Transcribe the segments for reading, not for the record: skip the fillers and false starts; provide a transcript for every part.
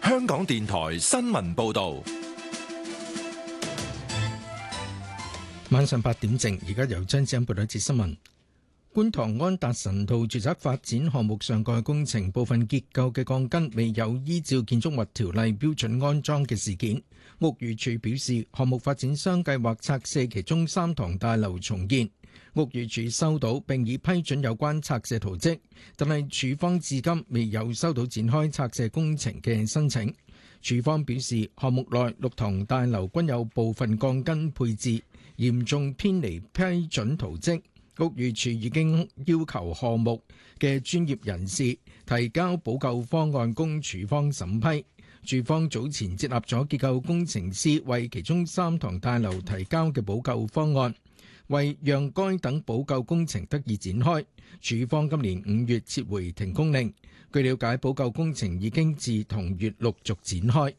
香港電台新聞報道。 晚上8點正，而家由張子欣報道一節新聞。觀塘安達臣道住宅發展項目上蓋工程部分結構嘅鋼筋未有依照建築物條例標準安裝嘅事件，屋宇署表示，項目發展商計劃拆卸其中3幢大樓重建。屋宇署收到並已批准有關拆卸圖則，但係署方至今未有收到展開拆卸工程嘅申請。署方表示，項目內6幢大樓均有部分鋼筋配置嚴重偏離批准圖則。屋宇署已經要求項目嘅專業人士提交補救方案供署方審批。署方早前接納咗結構工程師為其中3幢大樓提交嘅補救方案，為讓該等補救工程得以展開，署方今年5月撤回停工令。據了解，補救工程已經自同月陸續展開。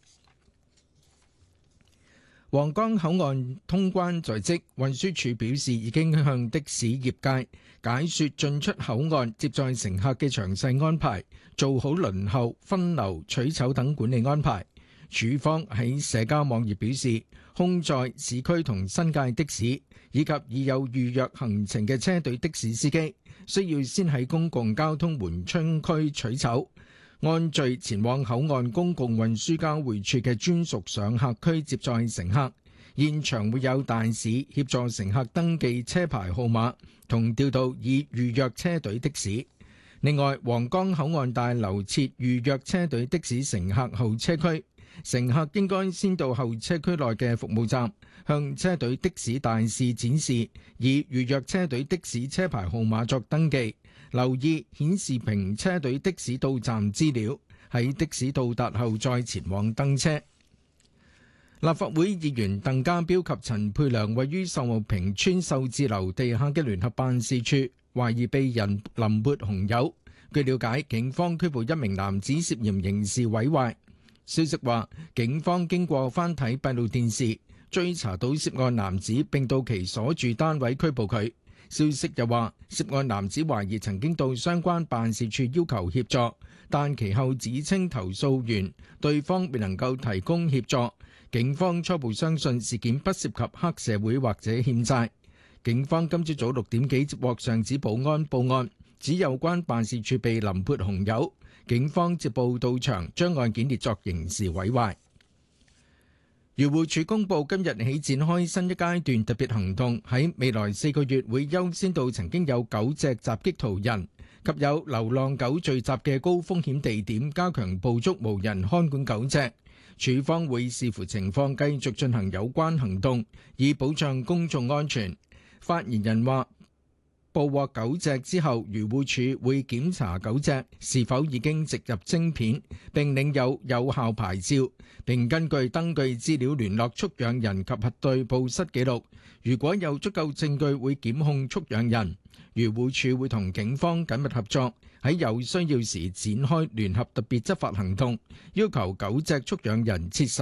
皇崗口岸通關在即，運輸署表示已經向的士業界解說進出口岸接載乘客嘅詳細安排，做好輪候、分流、取籌等管理安排。署方喺社交網頁表示，空載市區同新界的士以及已有預約行程嘅車隊的士司機，需要先喺公共交通緩衝區取籌，按序前往口岸公共運輸交匯處嘅專屬上客區接載乘客。現場會有大使協助乘客登記車牌號碼同調度已預約車隊的士。另外，皇崗口岸大樓設預約車隊的士乘客候車區，乘客應該先到候車區內嘅服務站，向車隊的士大使展示已預約車隊的士車牌號碼作登記，留意顯示屏車隊的士到站資料，喺的士到達後再前往登車。立法會議員鄧家彪及陳沛良位於秀茂坪村秀智樓地下嘅聯合辦事處，懷疑被人淋潑紅油。據了解，警方拘捕1名男子涉嫌刑事毀壞。消息話，警方經過翻睇閉路電視，追查到涉案男子並到其所住單位拘捕佢。消息又話，涉案男子懷疑曾經到相關辦事處要求協助，但其後指稱投訴完，對方未能夠提供協助。警方初步相信事件不涉及黑社會或者欠債。警方今朝早6點幾接獲上址保安報案，指有關辦事處被淋潑紅油。警方接報到場，將案件列作刑事毀壞。漁護署公布今日起展開新一階段特別行動，喺未來4個月會優先到曾經有狗隻襲擊途人及有流浪狗聚集嘅高風險地點，加強捕捉無人看管狗隻。署方會視乎情況繼續進行有關行動，以保障公眾安全。發言人話，捕獲狗隻之後，漁護署會檢查狗隻是否已經植入晶片，並領有有效牌照，並根據登記資料聯絡畜養人及核對報失記錄。如果有足夠證據，會檢控畜養人。漁護署會同警方緊密合作，喺有需要時展開聯合特別執法行動，要求狗隻畜養人切實